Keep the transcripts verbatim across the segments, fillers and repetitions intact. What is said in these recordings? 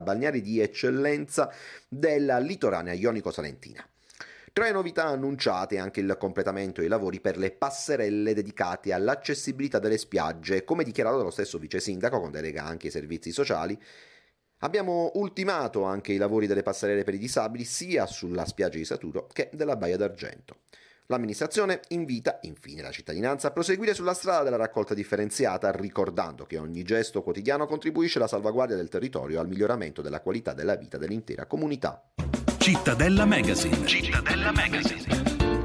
balneari di eccellenza della litoranea ionico-salentina. Tra le novità annunciate anche il completamento dei lavori per le passerelle dedicate all'accessibilità delle spiagge, come dichiarato dallo stesso vice sindaco con delega anche ai servizi sociali. Abbiamo ultimato anche i lavori delle passerelle per i disabili sia sulla spiaggia di Saturo che della Baia d'Argento. L'amministrazione invita infine la cittadinanza a proseguire sulla strada della raccolta differenziata, ricordando che ogni gesto quotidiano contribuisce alla salvaguardia del territorio e al miglioramento della qualità della vita dell'intera comunità. Cittadella Magazine. Cittadella Magazine.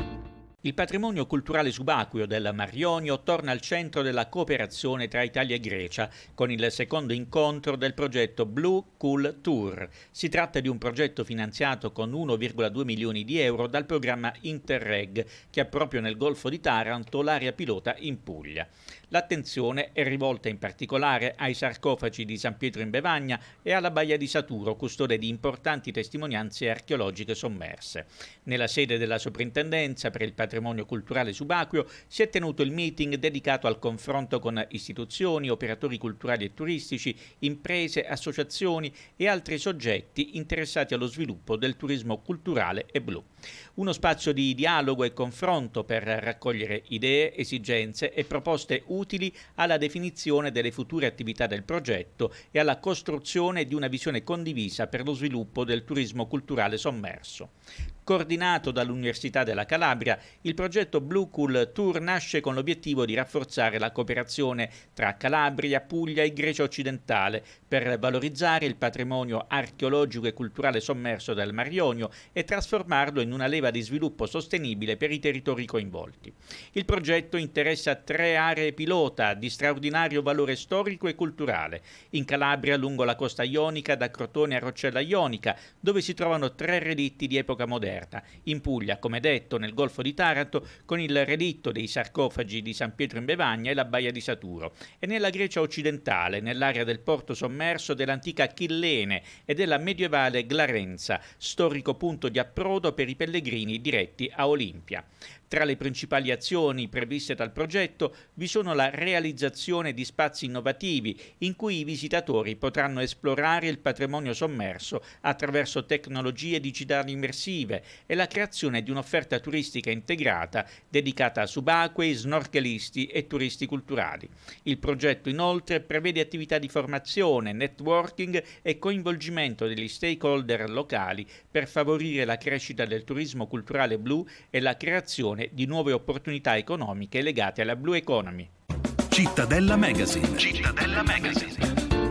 Il patrimonio culturale subacqueo del Mar Ionio torna al centro della cooperazione tra Italia e Grecia con il secondo incontro del progetto Blue Cool Tour. Si tratta di un progetto finanziato con uno virgola due milioni di euro dal programma Interreg, che ha proprio nel Golfo di Taranto l'area pilota in Puglia. L'attenzione è rivolta in particolare ai sarcofagi di San Pietro in Bevagna e alla Baia di Saturo, custode di importanti testimonianze archeologiche sommerse. Nella sede della Soprintendenza per il patrimonio culturale subacqueo si è tenuto il meeting dedicato al confronto con istituzioni, operatori culturali e turistici, imprese, associazioni e altri soggetti interessati allo sviluppo del turismo culturale e blu. Uno spazio di dialogo e confronto per raccogliere idee, esigenze e proposte utili alla definizione delle future attività del progetto e alla costruzione di una visione condivisa per lo sviluppo del turismo culturale sommerso. Coordinato dall'Università della Calabria, il progetto Blue Cool Tour nasce con l'obiettivo di rafforzare la cooperazione tra Calabria, Puglia e Grecia occidentale per valorizzare il patrimonio archeologico e culturale sommerso del Mar Ionio e trasformarlo in una leva di sviluppo sostenibile per i territori coinvolti. Il progetto interessa tre aree pilota di straordinario valore storico e culturale. In Calabria, lungo la costa ionica, da Crotone a Roccella Ionica, dove si trovano tre relitti di epoca moderna. In Puglia, come detto, nel Golfo di Taranto, con il relitto dei sarcofagi di San Pietro in Bevagna e la Baia di Saturo, e nella Grecia occidentale, nell'area del porto sommerso dell'antica Chillene e della medievale Glarenza, storico punto di approdo per i pellegrini diretti a Olimpia. Tra le principali azioni previste dal progetto vi sono la realizzazione di spazi innovativi in cui i visitatori potranno esplorare il patrimonio sommerso attraverso tecnologie digitali immersive e la creazione di un'offerta turistica integrata dedicata a subacquei, snorkelisti e turisti culturali. Il progetto inoltre prevede attività di formazione, networking e coinvolgimento degli stakeholder locali per favorire la crescita del turismo culturale blu e la creazione di nuove opportunità economiche legate alla Blue Economy. Cittadella Magazine. Cittadella Magazine.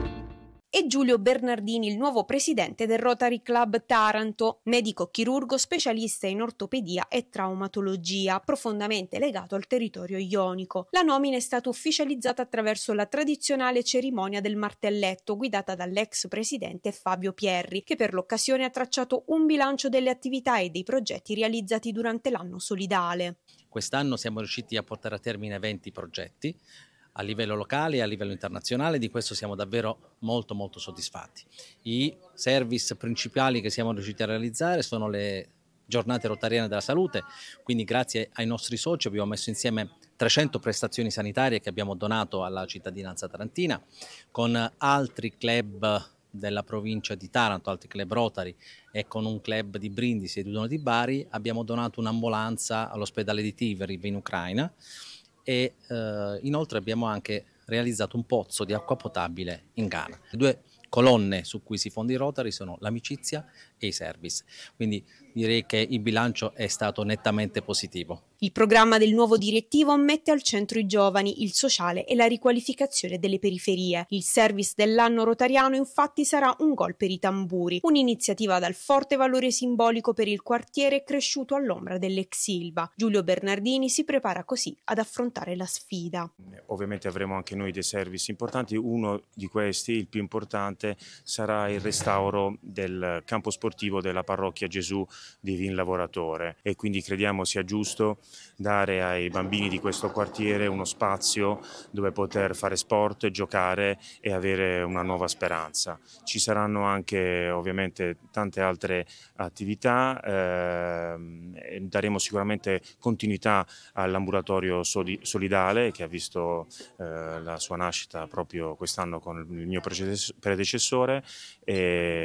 E Giulio Bernardini, il nuovo presidente del Rotary Club Taranto, medico chirurgo specialista in ortopedia e traumatologia, profondamente legato al territorio ionico. La nomina è stata ufficializzata attraverso la tradizionale cerimonia del martelletto, guidata dall'ex presidente Fabio Pierri, che per l'occasione ha tracciato un bilancio delle attività e dei progetti realizzati durante l'anno solidale. Quest'anno siamo riusciti a portare a termine venti progetti a livello locale e a livello internazionale. Di questo siamo davvero molto molto soddisfatti. I service principali che siamo riusciti a realizzare sono le giornate rotariane della salute, quindi grazie ai nostri soci abbiamo messo insieme trecento prestazioni sanitarie che abbiamo donato alla cittadinanza tarantina, con altri club della provincia di Taranto, altri club Rotary, e con un club di Brindisi ed uno di Bari abbiamo donato un'ambulanza all'ospedale di Tiveri in Ucraina. E eh, inoltre abbiamo anche realizzato un pozzo di acqua potabile in Ghana. Le due colonne su cui si fonda i Rotary sono l'amicizia e i service, quindi direi che il bilancio è stato nettamente positivo. Il programma del nuovo direttivo mette al centro i giovani, il sociale e la riqualificazione delle periferie. Il service dell'anno rotariano infatti sarà un gol per i tamburi, un'iniziativa dal forte valore simbolico per il quartiere cresciuto all'ombra dell'ex Ilva. Giulio Bernardini si prepara così ad affrontare la sfida. Ovviamente avremo anche noi dei service importanti, uno di questi, il più importante, sarà il restauro del campo sportivo della parrocchia Gesù di Vin Lavoratore, e quindi crediamo sia giusto dare ai bambini di questo quartiere uno spazio dove poter fare sport, giocare e avere una nuova speranza. Ci saranno anche ovviamente tante altre attività, eh, daremo sicuramente continuità all'ambulatorio solidale che ha visto eh, la sua nascita proprio quest'anno con il mio predecessore. E